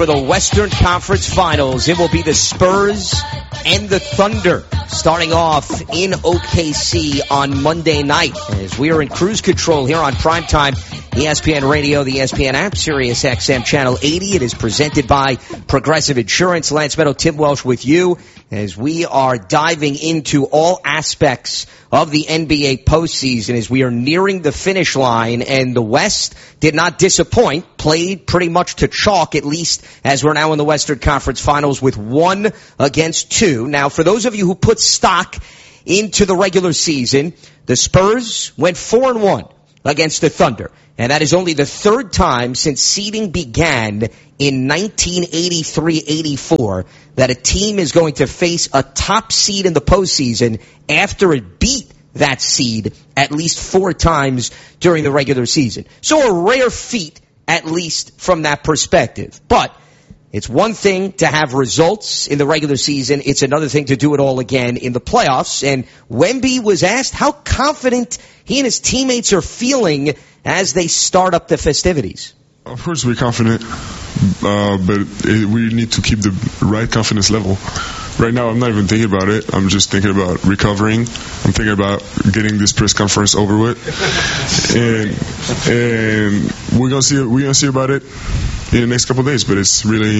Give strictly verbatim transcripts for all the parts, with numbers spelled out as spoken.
for the Western Conference Finals. It will be the Spurs and the Thunder starting off in O K C on Monday night as we are in cruise control here on Primetime E S P N Radio, the E S P N app, Sirius X M Channel eighty. It is presented by Progressive Insurance. Lance Meadow, Tim Welsh with you as we are diving into all aspects of the N B A postseason as we are nearing the finish line, and the West did not disappoint, played pretty much to chalk, at least as we're now in the Western Conference Finals with one against two. Now, for those of you who put stock into the regular season, the Spurs went four and one against the Thunder. And that is only the third time since seeding began in nineteen eighty-three eighty-four that a team is going to face a top seed in the postseason after it beat that seed at least four times during the regular season. So a rare feat, at least from that perspective. But it's one thing to have results in the regular season. It's another thing to do it all again in the playoffs. And Wemby was asked how confident he and his teammates are feeling as they start up the festivities. Of course we're confident, uh, but it, we need to keep the right confidence level. Right now I'm not even thinking about it. I'm just thinking about recovering. I'm thinking about getting this press conference over with. and and we're going to see we're going to see about it in the next couple of days, but it's really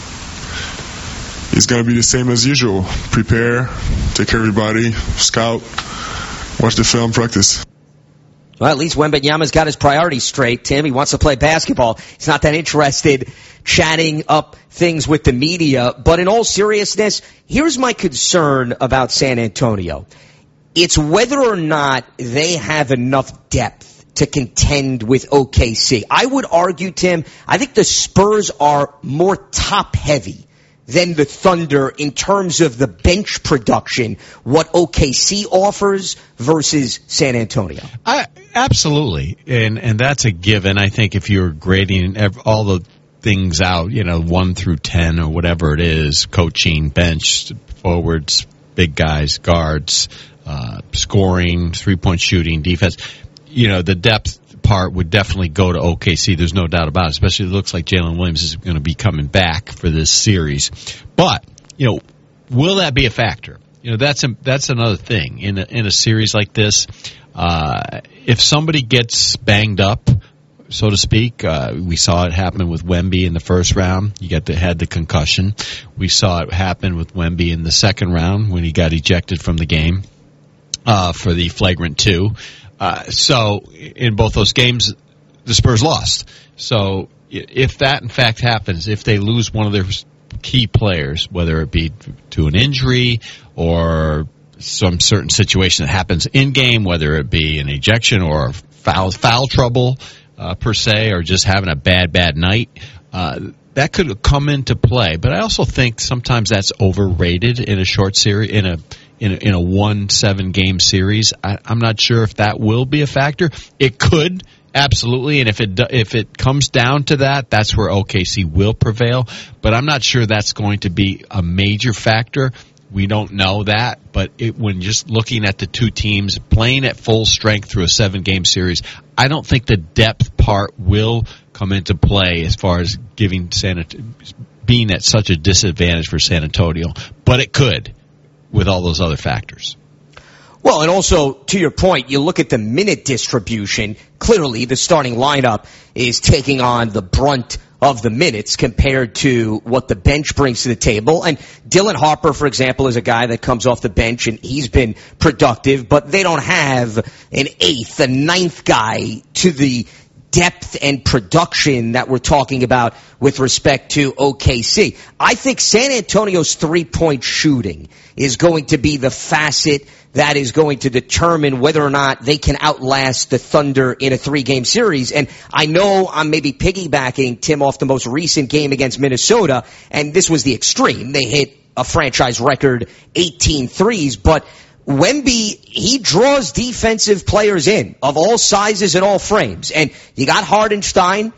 it's going to be the same as usual. Prepare, take care of everybody, scout, watch the film, practice. Well, at least Wembanyama's got his priorities straight, Tim. He wants to play basketball. He's not that interested chatting up things with the media. But in all seriousness, here's my concern about San Antonio. It's whether or not they have enough depth to contend with O K C. I would argue, Tim, I think the Spurs are more top-heavy than the Thunder in terms of the bench production, what O K C offers versus San Antonio. I, absolutely, and and that's a given. I think if you're grading all the things out, you know, one through ten or whatever it is, coaching, bench, forwards, big guys, guards, uh, scoring, three-point shooting, defense, you know, the depth part would definitely go to O K C. There's no doubt about it, especially it looks like Jalen Williams is going to be coming back for this series. But, you know, will that be a factor? You know, that's a, that's another thing. In a, in a series like this, uh, if somebody gets banged up, so to speak, uh, we saw it happen with Wemby in the first round. You got the, had the concussion. We saw it happen with Wemby in the second round when he got ejected from the game uh, for the flagrant two. Uh, so in both those games, the Spurs lost. So if that in fact happens, if they lose one of their key players, whether it be to an injury or some certain situation that happens in game, whether it be an ejection or foul foul trouble uh, per se, or just having a bad bad night, uh, that could come into play. But I also think sometimes that's overrated in a short series, in a in a, in a one seven game series. I, I'm not sure if that will be a factor. It could. Absolutely, and if it if it comes down to that, that's where O K C will prevail. But I'm not sure that's going to be a major factor. We don't know that, but it, when just looking at the two teams playing at full strength through a seven-game series, I don't think the depth part will come into play as far as giving San being at such a disadvantage for San Antonio. But it could, with all those other factors. Well, and also, to your point, you look at the minute distribution. Clearly, the starting lineup is taking on the brunt of the minutes compared to what the bench brings to the table. And Dylan Harper, for example, is a guy that comes off the bench, and he's been productive, but they don't have an eighth, a ninth guy to the depth and production that we're talking about with respect to O K C. I think San Antonio's three-point shooting is going to be the facet that is going to determine whether or not they can outlast the Thunder in a three-game series. And I know I'm maybe piggybacking, Tim, off the most recent game against Minnesota, and this was the extreme. They hit a franchise record eighteen threes, but Wemby, he draws defensive players in of all sizes and all frames. And you got Hardenstein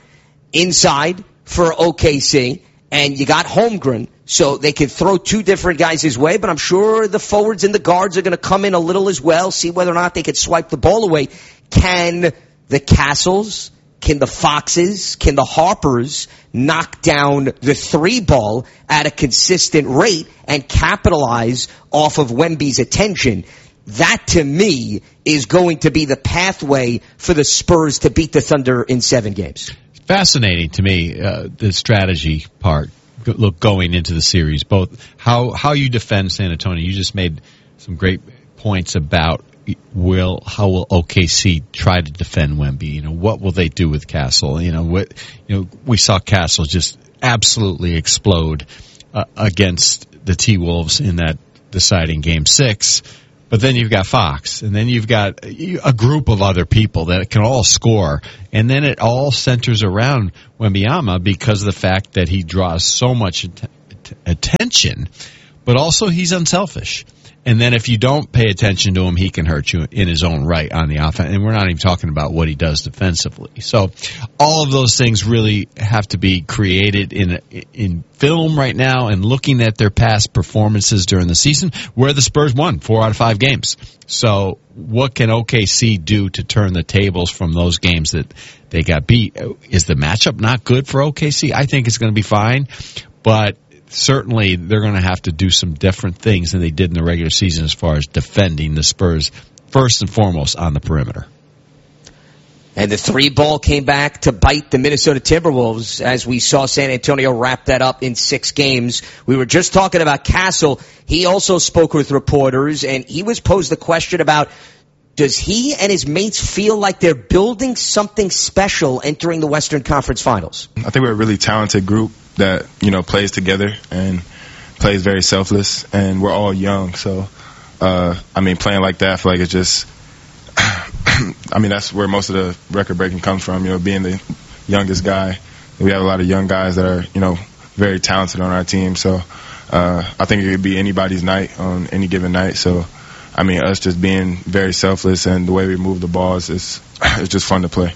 inside for O K C, and you got Holmgren, so they can throw two different guys his way, but I'm sure the forwards and the guards are going to come in a little as well, see whether or not they can swipe the ball away. Can the Castles, can the Foxes, can the Harpers knock down the three ball at a consistent rate and capitalize off of Wemby's attention? That, to me, is going to be the pathway for the Spurs to beat the Thunder in seven games. Fascinating to me, uh, the strategy part. Look, going into the series, both how how you defend San Antonio. You just made some great points about will how will O K C try to defend Wemby. You know, what will they do with Castle? You know, what you know we saw Castle just absolutely explode uh, against the T-Wolves in that deciding game six. But then you've got Fox, and then you've got a group of other people that can all score, and then it all centers around Wembanyama because of the fact that he draws so much att- attention, but also he's unselfish. And then if you don't pay attention to him, he can hurt you in his own right on the offense. And we're not even talking about what he does defensively. So all of those things really have to be created in in film right now, and looking at their past performances during the season where the Spurs won four out of five games. So what can O K C do to turn the tables from those games that they got beat? Is the matchup not good for O K C? I think it's going to be fine, but certainly they're going to have to do some different things than they did in the regular season as far as defending the Spurs, first and foremost on the perimeter. And the three ball came back to bite the Minnesota Timberwolves as we saw San Antonio wrap that up in six games. We were just talking about Castle. He also spoke with reporters, and he was posed the question about, does he and his mates feel like they're building something special entering the Western Conference Finals? I think we're a really talented group that, you know, plays together and plays very selfless, and we're all young. So, uh, I mean, playing like that, I feel like it's just, I mean, that's where most of the record breaking comes from, you know, being the youngest guy. We have a lot of young guys that are, you know, very talented on our team. So, uh, I think it could be anybody's night on any given night. So, I mean, us just being very selfless and the way we move the ball is, is it's just fun to play.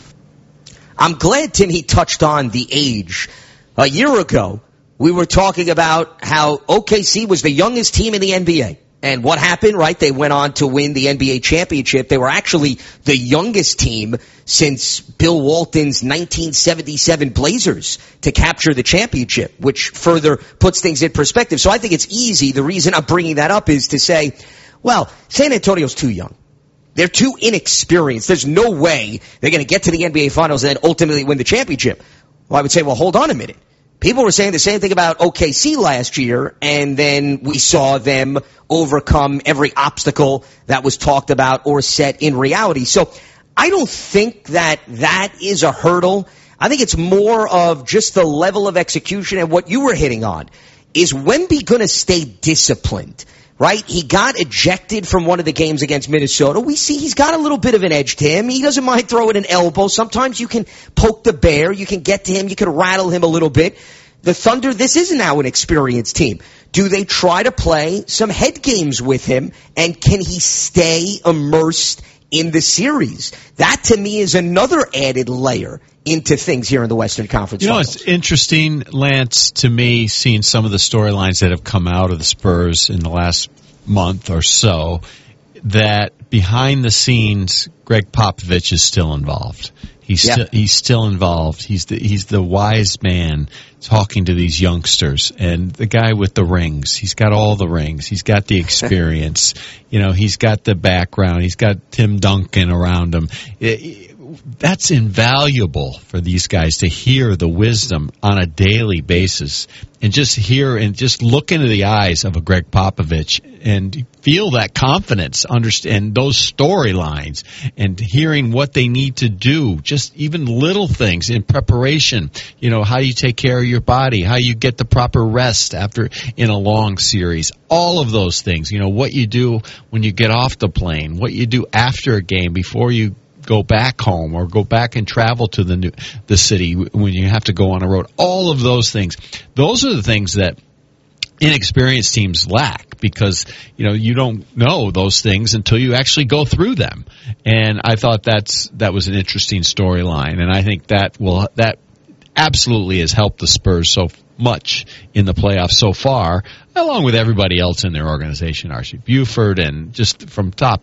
I'm glad, Tim, he touched on the age. A year ago, we were talking about how O K C was the youngest team in the N B A. And what happened, right? They went on to win the N B A championship. They were actually the youngest team since Bill Walton's nineteen seventy-seven Blazers to capture the championship, which further puts things in perspective. So I think it's easy. The reason I'm bringing that up is to say, well, San Antonio's too young. They're too inexperienced. There's no way they're going to get to the N B A Finals and then ultimately win the championship. Well, I would say, well, hold on a minute. People were saying the same thing about O K C last year, and then we saw them overcome every obstacle that was talked about or set in reality. So I don't think that that is a hurdle. I think it's more of just the level of execution, and what you were hitting on. Is Wemby going to stay disciplined? Right? He got ejected from one of the games against Minnesota. We see he's got a little bit of an edge to him. He doesn't mind throwing an elbow. Sometimes you can poke the bear. You can get to him. You can rattle him a little bit. The Thunder, this is now an experienced team. Do they try to play some head games with him? And can he stay immersed in the series? That, to me, is another added layer into things here in the Western Conference You know, Finals. It's interesting, Lance, to me, seeing some of the storylines that have come out of the Spurs in the last month or so, that behind the scenes, Greg Popovich is still involved. He's yeah. still he's still involved. He's the he's the wise man talking to these youngsters, and the guy with the rings. He's got all the rings. He's got the experience. You know, he's got the background. He's got Tim Duncan around him. It, that's invaluable for these guys to hear the wisdom on a daily basis and just hear and just look into the eyes of a Greg Popovich and feel that confidence, understand those storylines and hearing what they need to do, just even little things in preparation, you know, how you take care of your body, how you get the proper rest after in a long series, all of those things, you know, what you do when you get off the plane, what you do after a game before you go back home or go back and travel to the new, the city when you have to go on a road. All of those things. Those are the things that inexperienced teams lack because, you know, you don't know those things until you actually go through them. And I thought that's that was an interesting storyline, and I think that will that absolutely has helped the Spurs so much in the playoffs so far, along with everybody else in their organization, Archie Buford, and just from top to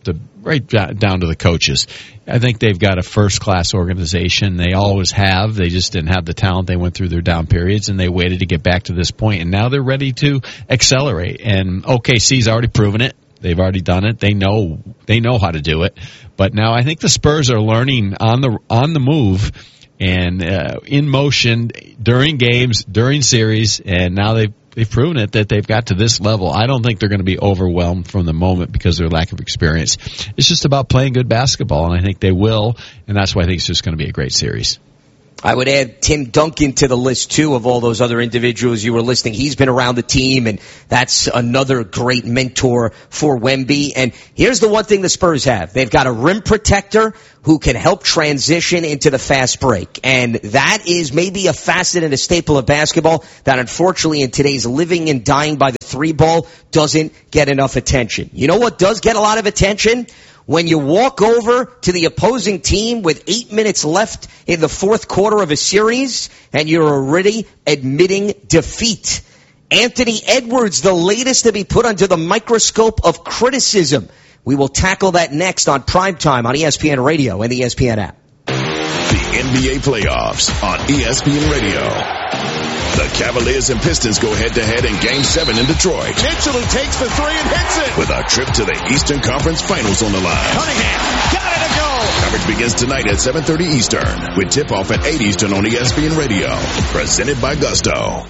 right down to the coaches. I think they've got a first-class organization. They always have. They just didn't have the talent. They went through their down periods, and they waited to get back to this point, and now they're ready to accelerate. And O K C's already proven it. They've already done it. They know they know how to do it. But now I think the Spurs are learning on the on the move and uh, in motion during games, during series, and now they've They've proven it that they've got to this level. I don't think they're going to be overwhelmed from the moment because of their lack of experience. It's just about playing good basketball, and I think they will, and that's why I think it's just going to be a great series. I would add Tim Duncan to the list, too, of all those other individuals you were listing. He's been around the team, and that's another great mentor for Wemby. And here's the one thing the Spurs have. They've got a rim protector who can help transition into the fast break. And that is maybe a facet and a staple of basketball that, unfortunately, in today's living and dying by the three ball, doesn't get enough attention. You know what does get a lot of attention? When you walk over to the opposing team with eight minutes left in the fourth quarter of a series and you're already admitting defeat. Anthony Edwards, the latest to be put under the microscope of criticism. We will tackle that next on Primetime on E S P N Radio and the E S P N app. The N B A playoffs on E S P N Radio. The Cavaliers and Pistons go head-to-head in Game seven in Detroit. Mitchell who takes the three and hits it. With a trip to the Eastern Conference Finals on the line. Cunningham got it to go. Coverage begins tonight at seven thirty Eastern with tip-off at eight Eastern on E S P N Radio. Presented by Gusto.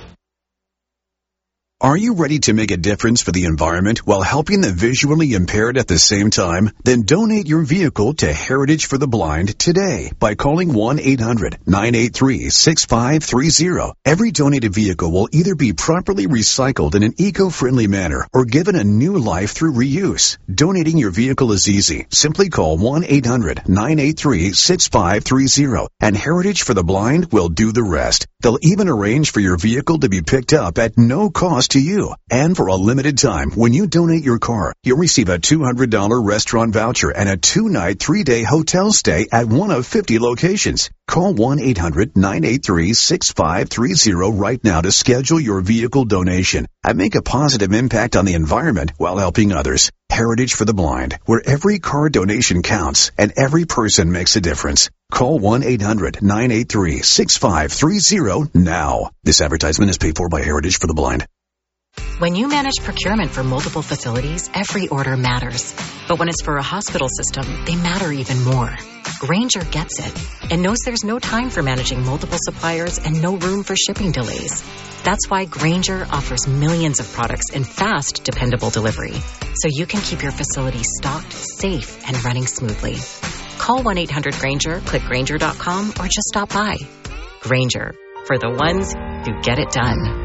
Are you ready to make a difference for the environment while helping the visually impaired at the same time? Then donate your vehicle to Heritage for the Blind today by calling one eight hundred nine eight three six five three zero. Every donated vehicle will either be properly recycled in an eco-friendly manner or given a new life through reuse. Donating your vehicle is easy. Simply call one eight hundred nine eight three six five three zero and Heritage for the Blind will do the rest. They'll even arrange for your vehicle to be picked up at no cost to you. And for a limited time, when you donate your car, you'll receive a two hundred dollars restaurant voucher and a two-night, three-day hotel stay at one of fifty locations. Call one eight hundred nine eight three six five three zero right now to schedule your vehicle donation and make a positive impact on the environment while helping others. Heritage for the Blind, where every car donation counts and every person makes a difference. Call one eight hundred nine eight three six five three zero now. This advertisement is paid for by Heritage for the Blind. When you manage procurement for multiple facilities, every order matters. But when it's for a hospital system, they matter even more. Grainger gets it and knows there's no time for managing multiple suppliers and no room for shipping delays. That's why Grainger offers millions of products in fast, dependable delivery, so you can keep your facility stocked, safe, and running smoothly. Call one eight hundred Grainger, click Grainger dot com, or just stop by. Grainger, for the ones who get it done.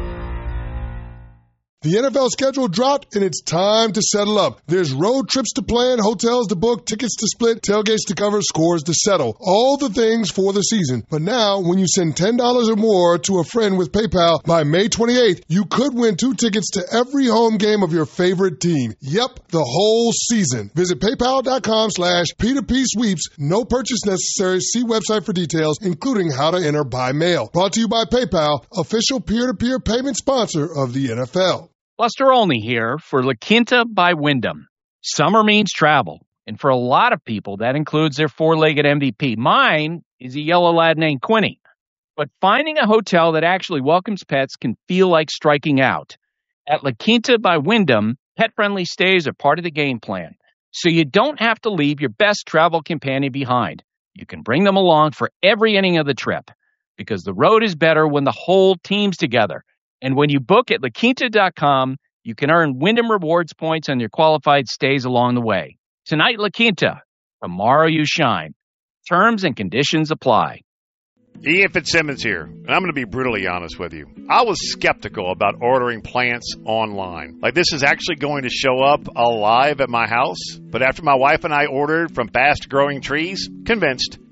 The N F L schedule dropped, and it's time to settle up. There's road trips to plan, hotels to book, tickets to split, tailgates to cover, scores to settle. All the things for the season. But now, when you send ten dollars or more to a friend with PayPal by May twenty-eighth, you could win two tickets to every home game of your favorite team. Yep, the whole season. Visit paypal.com slash P2P sweeps. No purchase necessary. See website for details, including how to enter by mail. Brought to you by PayPal, official peer-to-peer payment sponsor of the N F L. Buster Olney here for La Quinta by Wyndham. Summer means travel, and for a lot of people, that includes their four-legged M V P. Mine is a yellow lad named Quinny. But finding a hotel that actually welcomes pets can feel like striking out. At La Quinta by Wyndham, pet-friendly stays are part of the game plan, so you don't have to leave your best travel companion behind. You can bring them along for every inning of the trip, because the road is better when the whole team's together. And when you book at La Quinta dot com, you can earn Wyndham Rewards points on your qualified stays along the way. Tonight, La Quinta. Tomorrow, you shine. Terms and conditions apply. Ian Fitzsimmons here, and I'm going to be brutally honest with you. I was skeptical about ordering plants online. Like, this is actually going to show up alive at my house. But after my wife and I ordered from Fast Growing Trees, convinced.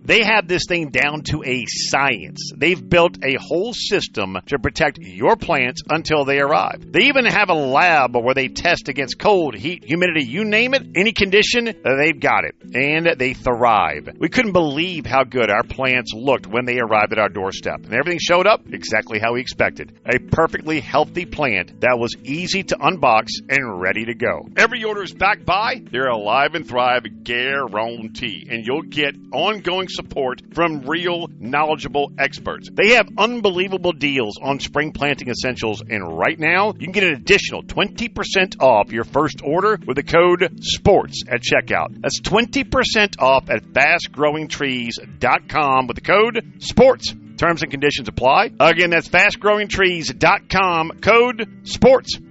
They have this thing down to a science. They've built a whole system to protect your plants until they arrive. They even have a lab where they test against cold, heat, humidity, you name it, any condition, they've got it. And they thrive. We couldn't believe how good our plants looked when they arrived at our doorstep. And everything showed up exactly how we expected. A perfectly healthy plant that was easy to unbox and ready to go. Every order is backed by their Alive and Thrive guarantee, and you'll get ongoing support from real, knowledgeable experts. They have unbelievable deals on spring planting essentials, and right now, you can get an additional twenty percent off your first order with the code SPORTS at checkout. That's twenty percent off at fast growing trees dot com with the code SPORTS. Terms and conditions apply. Again, that's fast growing trees dot com, code SPORTS.